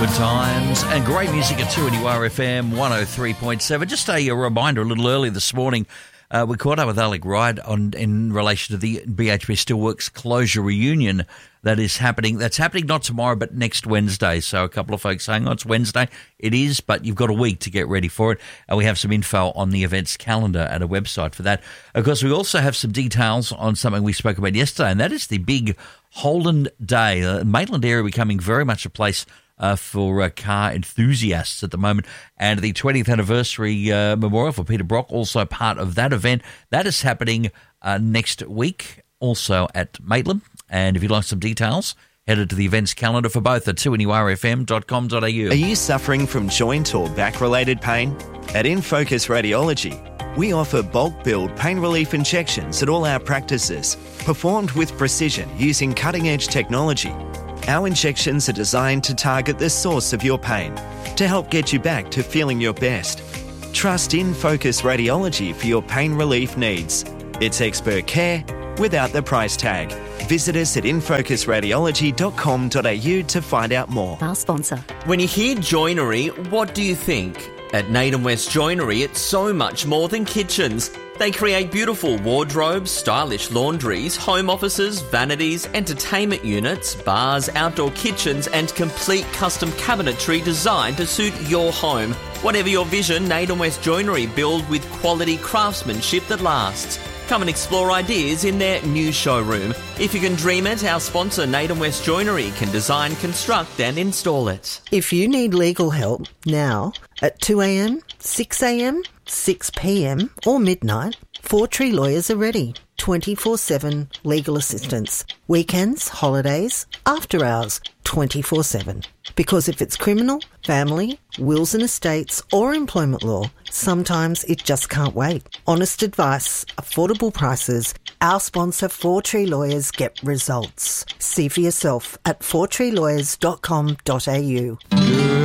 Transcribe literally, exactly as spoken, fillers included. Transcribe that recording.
Good times and great music at two N U R F M one oh three point seven. Just a, a reminder, a little early this morning, uh, we caught up with Alec Wright on in relation to the B H P Steelworks closure reunion that is happening. That's happening not tomorrow, but next Wednesday. So a couple of folks saying, oh, it's Wednesday. It is, but you've got a week to get ready for it. And we have some info on the events calendar and a website for that. Of course, we also have some details on something we spoke about yesterday, and that is the big Holden Day. The Maitland area becoming very much a place Uh, for uh, car enthusiasts at the moment, and the twentieth anniversary uh, memorial for Peter Brock, also part of that event. That is happening uh, next week, also at Maitland. And if you'd like some details, headed to the events calendar for both at two N U R F M dot com dot a u. Are you suffering from joint or back-related pain? At InFocus Radiology, we offer bulk build pain relief injections at all our practices, performed with precision using cutting-edge technology. Our injections are designed to target the source of your pain to help get you back to feeling your best. Trust InFocus Radiology for your pain relief needs. It's expert care without the price tag. Visit us at infocus radiology dot com dot a u to find out more. Our sponsor. When you hear joinery, what do you think? At Naden West Joinery, it's so much more than kitchens. They create beautiful wardrobes, stylish laundries, home offices, vanities, entertainment units, bars, outdoor kitchens, and complete custom cabinetry designed to suit your home. Whatever your vision, Naden West Joinery build with quality craftsmanship that lasts. Come and explore ideas in their new showroom. If you can dream it, our sponsor Naden West Joinery can design, construct and install it. If you need legal help now at two a m, six a m, six p m or midnight, Four Tree Lawyers are ready. twenty-four seven legal assistance. Weekends, holidays, after hours, twenty-four seven. Because if it's criminal, family, wills and estates or employment law, sometimes it just can't wait. Honest advice, affordable prices. Our sponsor Four Tree Lawyers get results. See for yourself at four tree lawyers dot com dot a u. Good